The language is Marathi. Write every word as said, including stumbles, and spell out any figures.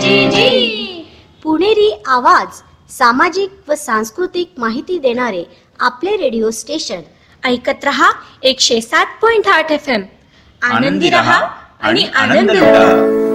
जी जी. पुणेरी आवाज, सामाजिक व सांस्कृतिक माहिती देणारे आपले रेडिओ स्टेशन. ऐकत रहा एकशे सात पॉइंट आठ एफ एम. आनंदी रहा आणि आनंद लुटा.